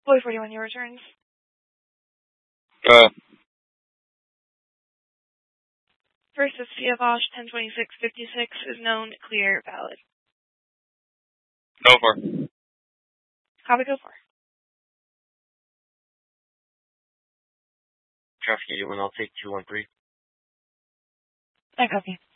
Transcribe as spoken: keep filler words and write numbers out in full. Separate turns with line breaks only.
Boy forty-one, your returns.
Uh.
Versus Fiavosh ten twenty-six fifty-six is known, clear, valid.
Go for.
Copy, go for.
Traffic eighty-one, I'll take two one three.
I copy.